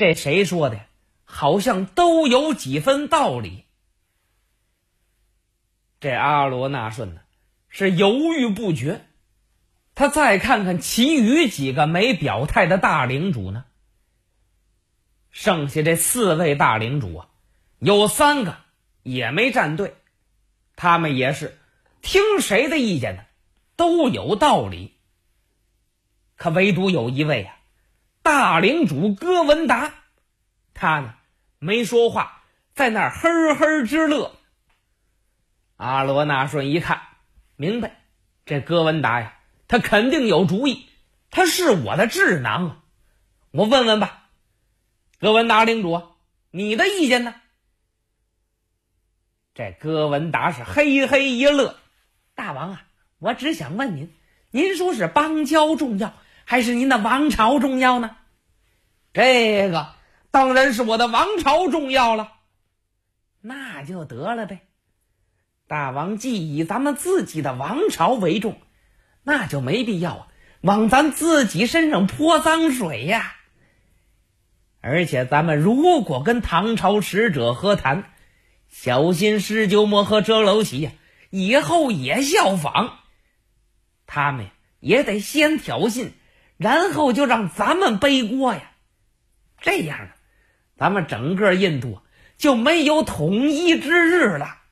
这谁说的？好像都有几分道理。这阿罗那顺呢，是犹豫不决。他再看看其余几个没表态的大领主呢，剩下这4位大领主啊，有3个也没站队，他们也是听谁的意见呢，都有道理。可唯独有一位啊，大领主哥文达，他呢没说话，在那儿呵呵之乐。阿罗那顺一看明白，这哥文达呀，他肯定有主意，他是我的智囊啊！我问问吧，哥文达领主，你的意见呢？这哥文达是嘿嘿一乐，大王啊，我只想问您，您说是邦交重要，还是您的王朝重要呢？这个当然是我的王朝重要了。那就得了呗，大王既以咱们自己的王朝为重，那就没必要往咱自己身上泼脏水呀。而且咱们如果跟唐朝使者和谈，小心施鸠摩和遮楼喜以后也效仿，他们也得先挑衅，然后就让咱们背锅呀。这样咱们整个印度就没有统一之日了。